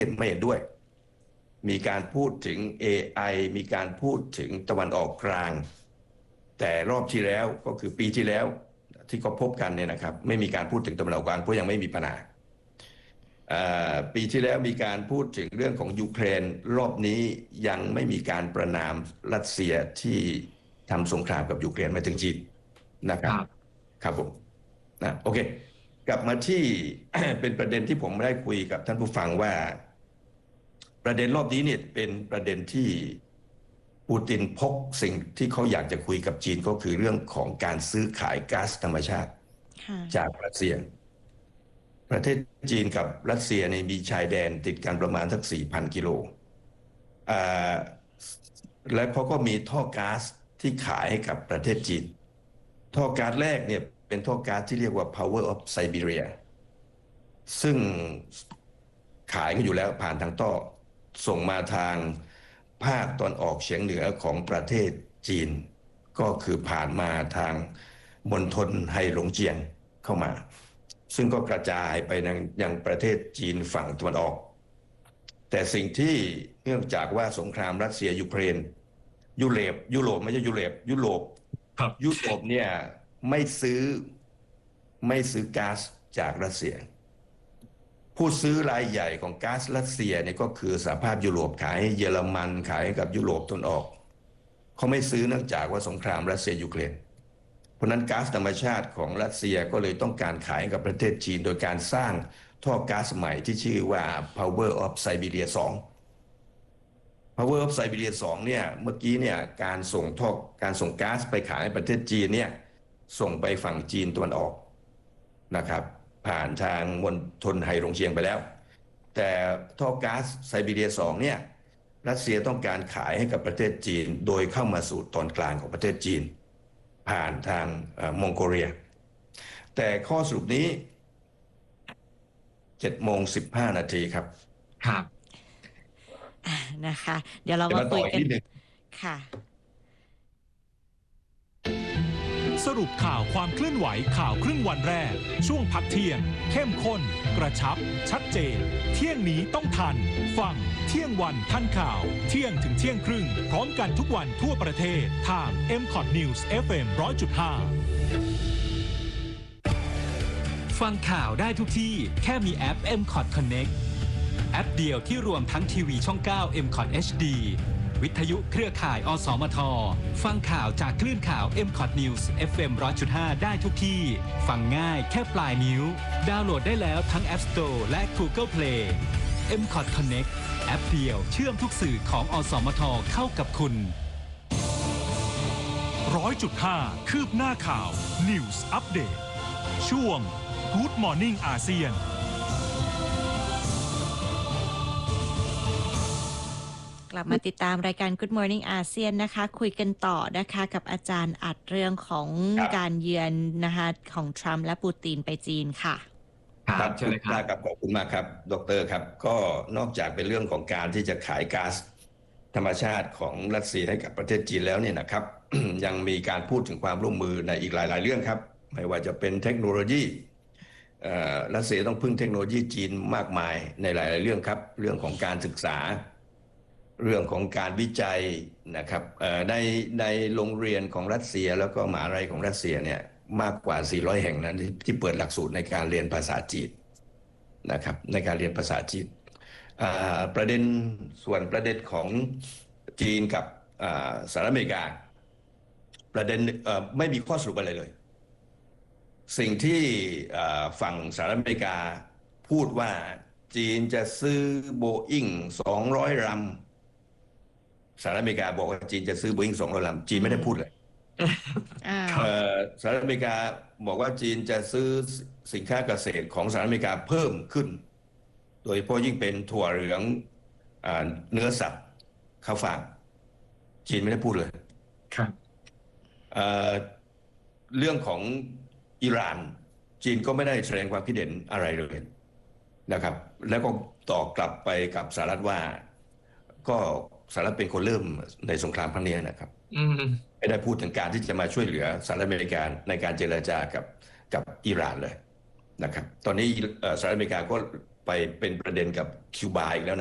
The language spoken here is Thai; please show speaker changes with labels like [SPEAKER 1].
[SPEAKER 1] ไม่เห็นด้วยมีการพูดถึง AI มีการพูดถึงตะวันออกกลางแต่รอบที่แล้วก็คือปีที่แล้วที่เขาพบกันเนี่ยนะครับไม่มีการพูดถึงตะวันออกกลางเพราะยังไม่มีปัญหาปีที่แล้วมีการพูดถึงเรื่องของยูเครนรอบนี้ยังไม่มีการประณามรัสเซียที่ทำสงครามกับยูเครนมาถึงจีนนะครับครับผมนะโอเคกลับมาที่ เป็นประเด็นที่ผมได้คุยกับท่านผู้ฟังว่าประเด็นรอบนี้เนี่ยเป็นประเด็นที่ปูตินพกสิ่งที่เขาอยากจะคุยกับจีนก็คือเรื่องของการซื้อขายก๊าซธรรมชาติจากรัสเซียประเทศจีนกับรัสเซียมีชายแดนติดกันประมาณสัก 4,000 กิโลและเขาก็มีท่อก๊าซที่ขายให้กับประเทศจีนท่อก๊าซแรกเนี่ยเป็นท่อก๊าซที่เรียกว่า Power of Siberia ซึ่งขายกันอยู่แล้วผ่านทางท่อส่งมาทางภาคตอนออกเฉียงเหนือของประเทศจีนก็คือผ่านมาทางมณฑลไหหลงเจียงเข้ามาซึ่งก็กระจายไปยังประเทศจีนฝั่งตะวันออกแต่สิ่งที่เนื่องจากว่าสงครามรัสเซียยูเครนยุโรปไม่ใช่ยุโรปเนี่ยไม่ซื้อก๊าซจากรัสเซียผู้ซื้อรายใหญ่ของก๊าซรัสเซียเนี่ยก็คือสหภาพยุโรปขายให้เยอรมันขายให้กับยุโรปตะวันออกเขาไม่ซื้อเนื่องจากว่าสงครามรัสเซียยูเครนเพราะนั้นก๊าซธรรมชาติของรัสเซียก็เลยต้องการขายกับประเทศจีนโดยการสร้างท่อก๊าซใหม่ที่ชื่อว่า Power of Siberia 2 Power of Siberia 2เนี่ยเมื่อกี้เนี่ยการส่งก๊าซไปขายให้ประเทศจีนเนี่ยส่งไปฝั่งจีนตะวันออกนะครับผ่านทางมณฑลไหหลงเจียงไปแล้วแต่ท่อก๊าซไซบีเรีย2เนี่ยรัสเซียต้องการขายให้กับประเทศจีนโดยเข้ามาสู่ตอนกลางของประเทศจีนผ่านทางมองโกเลียแต่ข้อสรุปนี้ 7:15 น.ครับ
[SPEAKER 2] ครับ
[SPEAKER 3] นะคะเดี๋ยวเรามาคุยกันค่ะ
[SPEAKER 4] สรุปข่าวความเคลื่อนไหวข่าวครึ่งวันแรกช่วงพักเที่ยงเข้มข้นกระชับชัดเจนเที่ยงนี้ต้องทันฟังเที่ยงวันทันข่าวเที่ยงถึงเที่ยงครึ่งพร้อมกันทุกวันทั่วประเทศทาง MCOT News FM 100.5
[SPEAKER 5] ฟังข่าวได้ทุกที่แค่มีแอป MCOT Connect แอปเดียวที่รวมทั้งทีวีช่อง 9 MCOT HDวิทยุเครือข่ายอสมทฟังข่าวจากคลื่นข่าว MCOT News FM 100.5 ได้ทุกที่ฟังง่ายแค่ปลายนิ้วดาวน์โหลดได้แล้วทั้ง App Store และ Google Play MCOT Connect แอปเดียวเชื่อมทุกสื่อของอสมทเข้ากับคุณ
[SPEAKER 4] 100.5 คืบหน้าข่าว News Update ช่วง Good Morning อาเซียน
[SPEAKER 3] กลับมาติดตามรายการ Good Morning อาเซียนนะคะคุยกันต่อนะคะกับอาจารย์อัดเรื่องของการเยือนนะคะของทรัมป์และปูตินไปจีนค่ะ
[SPEAKER 1] ครับเชิญเลยครับขอบคุณมากครับดร.ครับก็นอกจากเป็นเรื่องของการที่จะขายก๊าซธรรมชาติของรัสเซียให้กับประเทศจีนแล้วเนี่ยนะครับ ยังมีการพูดถึงความร่วมมือในอีกหลายๆเรื่องครับไม่ว่าจะเป็นเทคโนโลยีรัสเซียต้องพึ่งเทคโนโลยีจีนมากมายในหลายๆเรื่องครับเรื่องของการศึกษาเรื่องของการวิจัยนะครับในโรงเรียนของรัสเซียแล้วก็มหาวิทยาลัยของรัสเซียเนี่ยมากกว่า400แห่งนั้นที่เปิดหลักสูตรในการเรียนภาษาจีนนะครับในการเรียนภาษาจีนประเด็นของจีนกับสหรัฐอเมริกาประเด็นไม่มีข้อสรุปอะไรเลยสิ่งที่ฝั่งสหรัฐอเมริกาพูดว่าจีนจะซื้อโบอิ้ง200 ลำสหรัฐอเมริกาบอกว่าจีนจะซื้อโบอิ้ง200 ลำจีนไม่ได้พูดเลยสหรัฐอเมริกาบอกว่าจีนจะซื้อสินค้าเกษตรของสหรัฐอเมริกาเพิ่มขึ้นโดยเฉพาะยิ่งเป็นถั่วเหลืองเนื้อสัตว์ข้าวฟ่างจีนไม่ได้พูดเลย
[SPEAKER 2] ครับ
[SPEAKER 1] เรื่องของอิหร่านจีนก็ไม่ได้แสดงความคิดเห็นอะไรเลยนะครับแล้วก็ตอบกลับไปกับสหรัฐว่าก็สหรัฐเป็นคนเริ่มในสงครามครั้งนี้นะครับไม่ได้พูดถึงการที่จะมาช่วยเหลือสหรัฐอเมริกาในการเจรจากับอิหร่านเลยนะครับตอนนี้สหรัฐอเมริกาก็ปไปเป็นประเด็นกับคิวบาอีกแล้ว